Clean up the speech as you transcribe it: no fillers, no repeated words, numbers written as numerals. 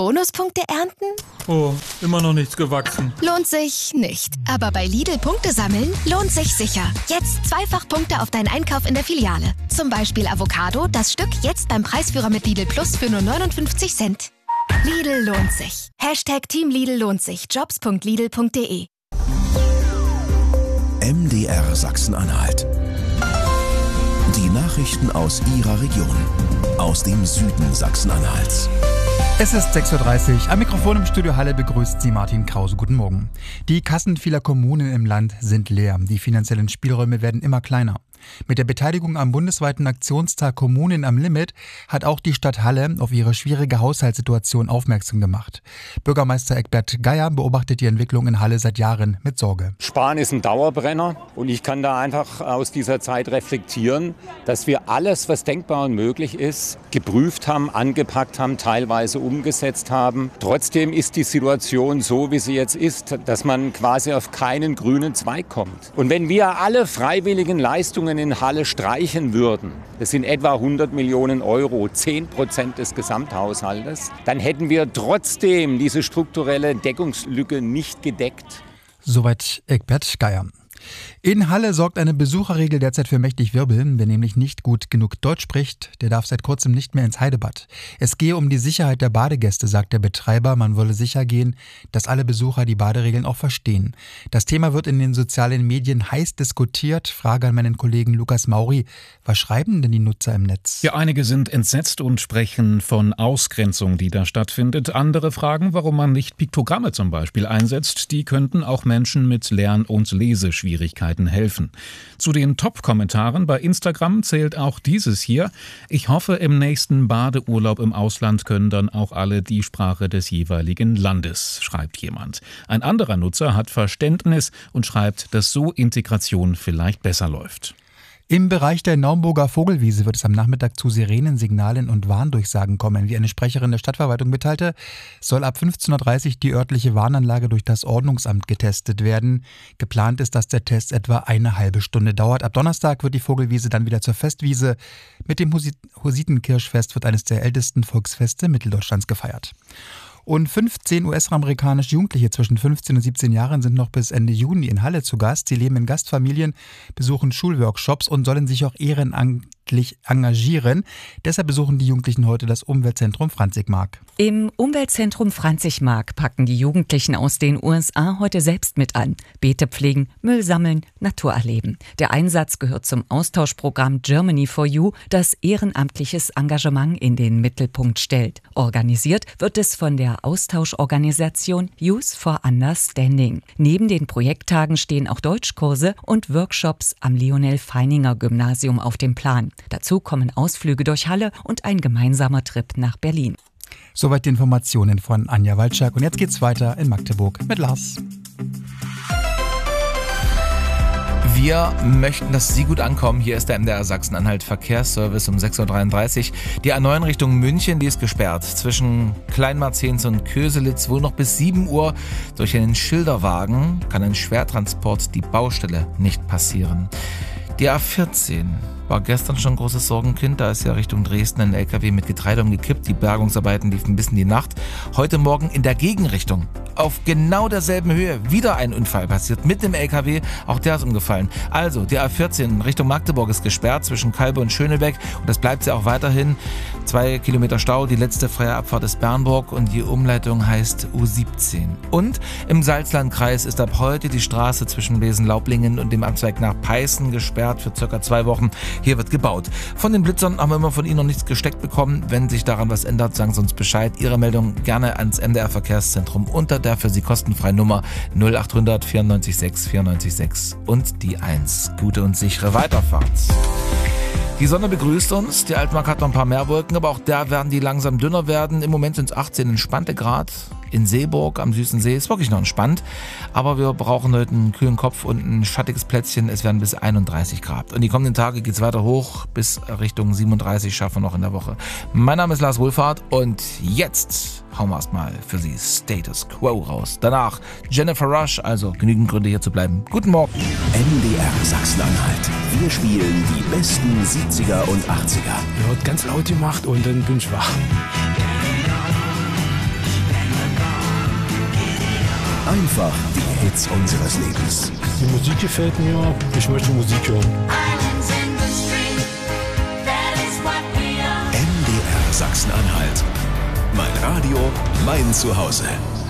Bonuspunkte ernten? Oh, immer noch nichts gewachsen. Lohnt sich nicht. Aber bei Lidl Punkte sammeln lohnt sich sicher. Jetzt zweifach Punkte auf deinen Einkauf in der Filiale. Zum Beispiel Avocado, das Stück jetzt beim Preisführer mit Lidl Plus für nur 59 Cent. Lidl lohnt sich. #Team Lidl lohnt sich. Jobs.lidl.de. MDR Sachsen-Anhalt. Die Nachrichten aus Ihrer Region. Aus dem Süden Sachsen-Anhalts. Es ist 6.30 Uhr. Am Mikrofon im Studio Halle begrüßt Sie Martin Krause. Guten Morgen. Die Kassen vieler Kommunen im Land sind leer. Die finanziellen Spielräume werden immer kleiner. Mit der Beteiligung am bundesweiten Aktionstag Kommunen am Limit hat auch die Stadt Halle auf ihre schwierige Haushaltssituation aufmerksam gemacht. Bürgermeister Egbert Geier beobachtet die Entwicklung in Halle seit Jahren mit Sorge. Sparen ist ein Dauerbrenner und ich kann da einfach aus dieser Zeit reflektieren, dass wir alles, was denkbar und möglich ist, geprüft haben, angepackt haben, teilweise umgesetzt haben. Trotzdem ist die Situation so, wie sie jetzt ist, dass man quasi auf keinen grünen Zweig kommt. Und wenn wir alle freiwilligen Leistungen in Halle streichen würden, das sind etwa 100 Millionen Euro, 10% des Gesamthaushaltes, dann hätten wir trotzdem diese strukturelle Deckungslücke nicht gedeckt. Soweit Egbert Geier. In Halle sorgt eine Besucherregel derzeit für mächtig Wirbel. Wer nämlich nicht gut genug Deutsch spricht, der darf seit kurzem nicht mehr ins Heidebad. Es gehe um die Sicherheit der Badegäste, sagt der Betreiber. Man wolle sicher gehen, dass alle Besucher die Baderegeln auch verstehen. Das Thema wird in den sozialen Medien heiß diskutiert. Frage an meinen Kollegen Lukas Mauri. Was schreiben denn die Nutzer im Netz? Ja, einige sind entsetzt und sprechen von Ausgrenzung, die da stattfindet. Andere fragen, warum man nicht Piktogramme zum Beispiel einsetzt. Die könnten auch Menschen mit Lern- und Leseschwierigkeiten helfen. Zu den Top-Kommentaren bei Instagram zählt auch dieses hier. Ich hoffe, im nächsten Badeurlaub im Ausland können dann auch alle die Sprache des jeweiligen Landes, schreibt jemand. Ein anderer Nutzer hat Verständnis und schreibt, dass so Integration vielleicht besser läuft. Im Bereich der Naumburger Vogelwiese wird es am Nachmittag zu Sirenensignalen und Warndurchsagen kommen. Wie eine Sprecherin der Stadtverwaltung mitteilte, soll ab 15.30 Uhr die örtliche Warnanlage durch das Ordnungsamt getestet werden. Geplant ist, dass der Test etwa eine halbe Stunde dauert. Ab Donnerstag wird die Vogelwiese dann wieder zur Festwiese. Mit dem Hussitenkirschfest wird eines der ältesten Volksfeste Mitteldeutschlands gefeiert. Und 15 US-amerikanische Jugendliche zwischen 15 und 17 Jahren sind noch bis Ende Juni in Halle zu Gast. Sie leben in Gastfamilien, besuchen Schulworkshops und sollen sich auch ehrenamtlich engagieren. Deshalb besuchen die Jugendlichen heute das Umweltzentrum Franzigmark. Im Umweltzentrum Franzigmark packen die Jugendlichen aus den USA heute selbst mit an. Beete pflegen, Müll sammeln, Natur erleben. Der Einsatz gehört zum Austauschprogramm Germany for You, das ehrenamtliches Engagement in den Mittelpunkt stellt. Organisiert wird es von der Austauschorganisation Youth for Understanding. Neben den Projekttagen stehen auch Deutschkurse und Workshops am Lionel-Feininger-Gymnasium auf dem Plan. Dazu kommen Ausflüge durch Halle und ein gemeinsamer Trip nach Berlin. Soweit die Informationen von Anja Walczak. Und jetzt geht's weiter in Magdeburg mit Lars. Wir möchten, dass Sie gut ankommen. Hier ist der MDR Sachsen-Anhalt Verkehrsservice um 6.33 Uhr. Die A9 Richtung München, die ist gesperrt. Zwischen Kleinmarzens und Köselitz wohl noch bis 7 Uhr. Durch einen Schilderwagen kann ein Schwertransport die Baustelle nicht passieren. Die A14 war gestern schon ein großes Sorgenkind. Da ist ja Richtung Dresden ein LKW mit Getreide umgekippt. Die Bergungsarbeiten liefen bis in die Nacht. Heute Morgen in der Gegenrichtung, auf genau derselben Höhe, wieder ein Unfall passiert mit dem LKW. Auch der ist umgefallen. Also, die A14 Richtung Magdeburg ist gesperrt zwischen Kalbe und Schönebeck. Und das bleibt sie auch weiterhin. 2 Kilometer Stau. Die letzte freie Abfahrt ist Bernburg und die Umleitung heißt U17. Und im Salzlandkreis ist ab heute die Straße zwischen Besen-Laublingen und dem Abzweig nach Peißen gesperrt für ca. 2 Wochen. Hier wird gebaut. Von den Blitzern haben wir immer von Ihnen noch nichts gesteckt bekommen. Wenn sich daran was ändert, sagen Sie uns Bescheid. Ihre Meldung gerne ans MDR Verkehrszentrum unter der für Sie kostenfreie Nummer 0800 94 6 94 6 und die 1. Gute und sichere Weiterfahrt. Die Sonne begrüßt uns. Die Altmark hat noch ein paar mehr Wolken, aber auch da werden die langsam dünner werden. Im Moment sind es 18 entspannte Grad. In Seeburg am Süßen See ist wirklich noch entspannt. Aber wir brauchen heute einen kühlen Kopf und ein schattiges Plätzchen. Es werden bis 31 Grad. Und die kommenden Tage geht es weiter hoch. Bis Richtung 37 schaffen wir noch in der Woche. Mein Name ist Lars Wohlfahrt und jetzt hauen wir erstmal für Sie Status Quo raus. Danach Jennifer Rush, also genügend Gründe hier zu bleiben. Guten Morgen. MDR Sachsen-Anhalt. Wir spielen die besten 70er und 80er. Wird ganz laut gemacht und dann bin ich wach. Einfach die Hits unseres Lebens. Die Musik gefällt mir, ich möchte Musik hören. MDR Sachsen-Anhalt. Mein Radio, mein Zuhause.